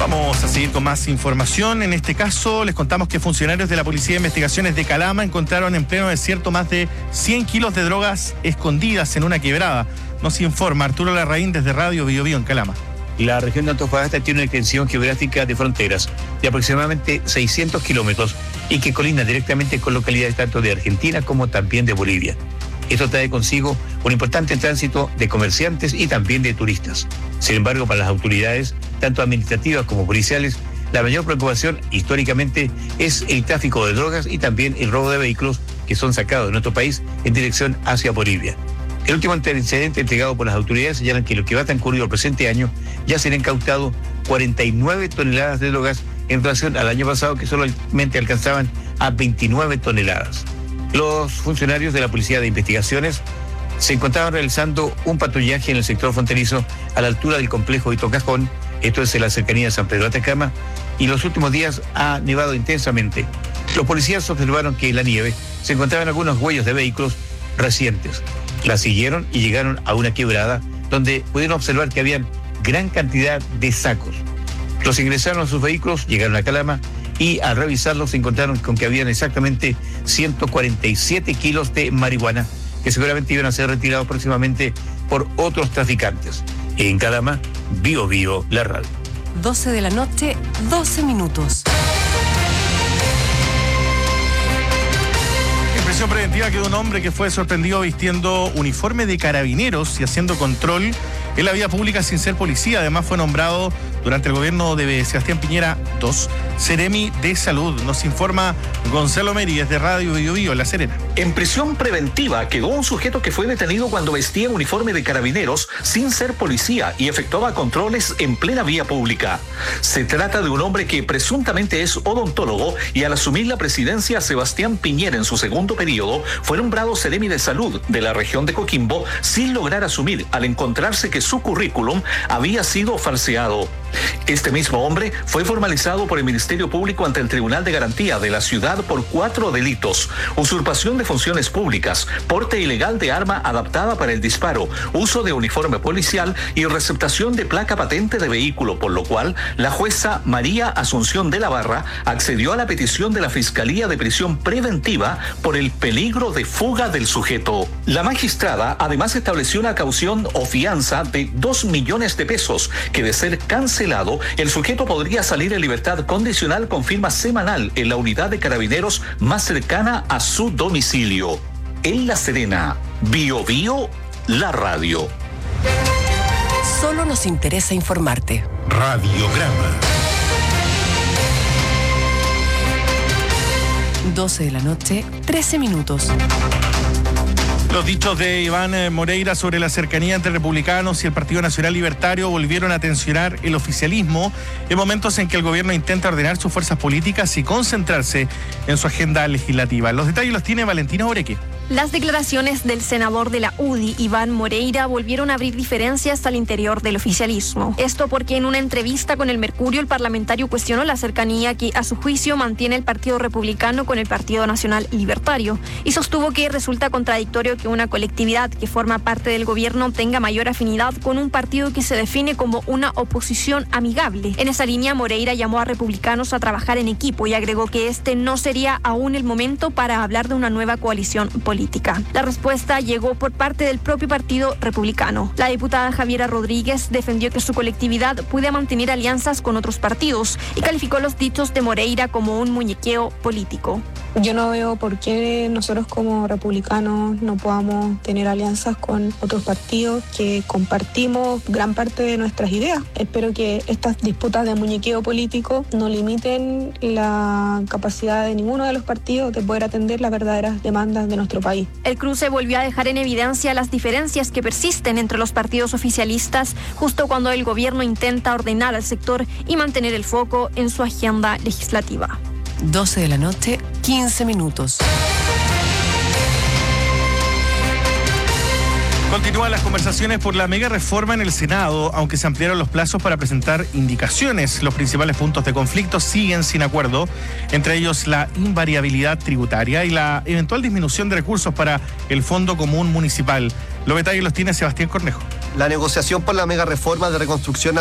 Vamos a seguir con más información. En este caso, les contamos que funcionarios de la Policía de Investigaciones de Calama encontraron en pleno desierto más de 100 kilos de drogas escondidas en una quebrada. Nos informa Arturo Larraín desde Radio Bio Bio en Calama. La región de Antofagasta tiene una extensión geográfica de fronteras de aproximadamente 600 kilómetros y que colinda directamente con localidades tanto de Argentina como también de Bolivia. Esto trae consigo un importante tránsito de comerciantes y también de turistas. Sin embargo, para las autoridades, tanto administrativas como policiales, la mayor preocupación históricamente es el tráfico de drogas y también el robo de vehículos que son sacados de nuestro país en dirección hacia Bolivia. El último antecedente entregado por las autoridades señala que lo que va transcurrido el presente año ya se han incautado 49 toneladas de drogas en relación al año pasado, que solamente alcanzaban a 29 toneladas. Los funcionarios de la Policía de Investigaciones se encontraban realizando un patrullaje en el sector fronterizo a la altura del complejo Hito Cajón, esto es en la cercanía de San Pedro de Atacama, y los últimos días ha nevado intensamente. Los policías observaron que en la nieve se encontraban algunos huellas de vehículos recientes. La siguieron y llegaron a una quebrada donde pudieron observar que habían gran cantidad de sacos. Los ingresaron a sus vehículos, llegaron a Calama y al revisarlos se encontraron con que habían exactamente 147 kilos de marihuana que seguramente iban a ser retirados próximamente por otros traficantes. En Calama, Bio Bio, la radio. 12 de la noche, 12 minutos. En prisión preventiva quedó un hombre que fue sorprendido vistiendo uniforme de carabineros y haciendo control en la vía pública sin ser policía. Además fue nombrado durante el gobierno de Sebastián Piñera II, Seremi de Salud. Nos informa Gonzalo Meri desde Radio Bio Bio, La Serena. En prisión preventiva quedó un sujeto que fue detenido cuando vestía uniforme de carabineros sin ser policía y efectuaba controles en plena vía pública. Se trata de un hombre que presuntamente es odontólogo y al asumir la presidencia Sebastián Piñera en su segundo periodo fue nombrado Seremi de Salud de la región de Coquimbo sin lograr asumir al encontrarse que su currículum había sido falseado. Este mismo hombre fue formalizado por el Ministerio Público ante el Tribunal de Garantía de la ciudad por 4 delitos: usurpación de funciones públicas, porte ilegal de arma adaptada para el disparo, uso de uniforme policial y receptación de placa patente de vehículo, por lo cual la jueza María Asunción de la Barra accedió a la petición de la Fiscalía de Prisión Preventiva por el peligro de fuga del sujeto. La magistrada además estableció una caución o fianza de 2 millones de pesos que, de ser cancelado, el sujeto podría salir en libertad condicional con firma semanal en la unidad de carabineros más cercana a su domicilio. En La Serena, Bio Bio, la radio. Solo nos interesa informarte. Radiograma. 12 de la noche, 13 minutos. Los dichos de Iván Moreira sobre la cercanía entre republicanos y el Partido Nacional Libertario volvieron a tensionar el oficialismo en momentos en que el gobierno intenta ordenar sus fuerzas políticas y concentrarse en su agenda legislativa. Los detalles los tiene Valentina Oreque. Las declaraciones del senador de la UDI, Iván Moreira, volvieron a abrir diferencias al interior del oficialismo. Esto porque en una entrevista con el Mercurio, el parlamentario cuestionó la cercanía que, a su juicio, mantiene el Partido Republicano con el Partido Nacional Libertario y sostuvo que resulta contradictorio que una colectividad que forma parte del gobierno tenga mayor afinidad con un partido que se define como una oposición amigable. En esa línea, Moreira llamó a republicanos a trabajar en equipo y agregó que este no sería aún el momento para hablar de una nueva coalición política. La respuesta llegó por parte del propio Partido Republicano. La diputada Javiera Rodríguez defendió que su colectividad puede mantener alianzas con otros partidos y calificó los dichos de Moreira como un muñequeo político. Yo no veo por qué nosotros como republicanos no podamos tener alianzas con otros partidos que compartimos gran parte de nuestras ideas. Espero que estas disputas de muñequeo político no limiten la capacidad de ninguno de los partidos de poder atender las verdaderas demandas de nuestro país. El cruce volvió a dejar en evidencia las diferencias que persisten entre los partidos oficialistas justo cuando el gobierno intenta ordenar al sector y mantener el foco en su agenda legislativa. 12 de la noche, 15 minutos. Continúan las conversaciones por la mega reforma en el Senado, aunque se ampliaron los plazos para presentar indicaciones. Los principales puntos de conflicto siguen sin acuerdo, entre ellos la invariabilidad tributaria y la eventual disminución de recursos para el Fondo Común Municipal. Los detalles los tiene Sebastián Cornejo. La negociación por la mega reforma de reconstrucción